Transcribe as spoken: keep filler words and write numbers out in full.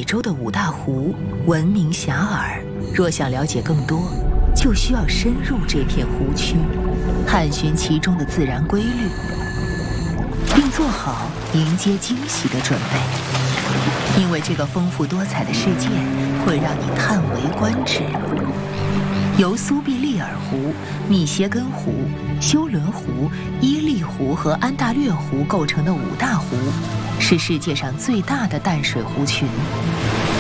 洲的五大湖闻名遐迩，若想了解更多，就需要深入这片湖区，探寻其中的自然规律，并做好迎接惊喜的准备。因为这个丰富多彩的世界会让你叹为观止。由苏必利尔湖、密歇根湖、休伦湖、伊利湖和安大略湖构成的五大湖，是世界上最大的淡水湖群。